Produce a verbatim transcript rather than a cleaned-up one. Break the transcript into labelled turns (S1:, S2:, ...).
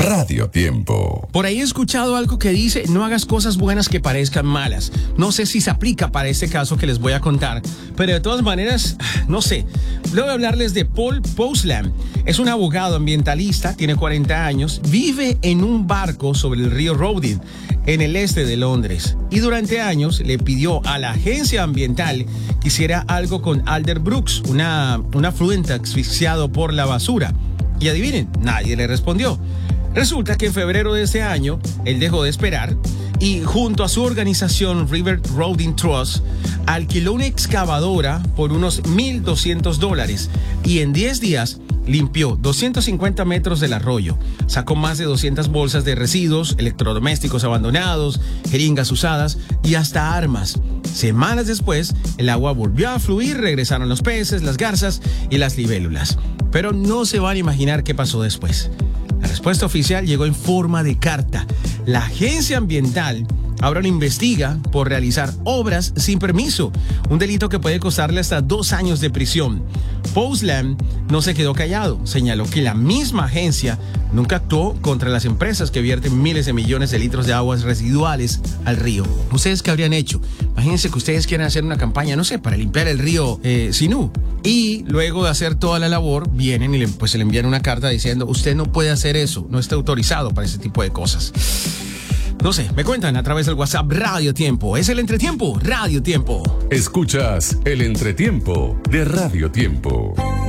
S1: Radio Tiempo.
S2: Por ahí he escuchado algo que dice, no hagas cosas buenas que parezcan malas. No sé si se aplica para este caso que les voy a contar, pero de todas maneras, no sé. Luego de hablarles de Paul Poslam. Es un abogado ambientalista, tiene cuarenta años, vive en un barco sobre el río Rodin, en el este de Londres. Y durante años le pidió a la agencia ambiental que hiciera algo con Alder Brooks, una, un afluente asfixiado por la basura. Y adivinen, nadie le respondió. Resulta que en febrero de este año, él dejó de esperar y junto a su organización River Roding Trust, alquiló una excavadora por unos mil doscientos dólares y en diez días limpió doscientos cincuenta metros del arroyo, sacó más de doscientas bolsas de residuos, electrodomésticos abandonados, jeringas usadas y hasta armas. Semanas después, el agua volvió a fluir, regresaron los peces, las garzas y las libélulas. Pero no se van a imaginar qué pasó después. La respuesta oficial llegó en forma de carta. La agencia ambiental ahora lo investiga por realizar obras sin permiso, un delito que puede costarle hasta dos años de prisión. Poslam no se quedó callado, señaló que la misma agencia nunca actuó contra las empresas que vierten miles de millones de litros de aguas residuales al río. ¿Ustedes qué habrían hecho? Imagínense que ustedes quieren hacer una campaña, no sé, para limpiar el río eh, Sinú. Y luego de hacer toda la labor, vienen y le, pues se le envían una carta diciendo, usted no puede hacer eso, no está autorizado para ese tipo de cosas. No sé, me cuentan a través del WhatsApp Radio Tiempo. Es el Entretiempo, Radio Tiempo.
S1: Escuchas el Entretiempo de Radio Tiempo.